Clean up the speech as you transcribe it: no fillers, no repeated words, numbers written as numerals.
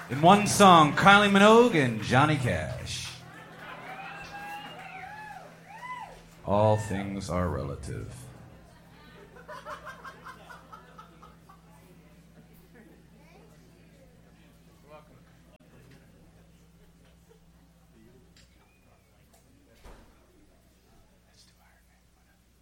In one song, Kylie Minogue and Johnny Cash. All things are relative.